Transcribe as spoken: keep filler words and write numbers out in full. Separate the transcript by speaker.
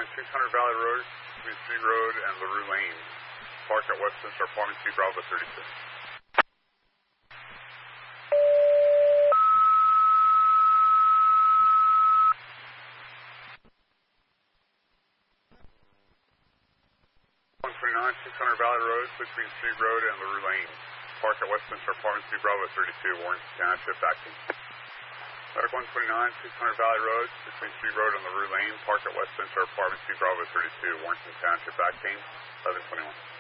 Speaker 1: six hundred Valley Road, between Street Road and LaRue Lane. Park at Westminster Apartment Suite Bravo thirty-two. one twenty-nine, six hundred Valley Road, between Street Road and LaRue Lane. Park at Westminster Apartment Suite Bravo thirty-two, Warrington Township, acting. Medic one twenty-nine, six hundred Valley Road, between Street Road and LaRue Lane. Park at Westminster Apartment Suite Bravo thirty-two, Warrington Township, acting. eleven twenty-one.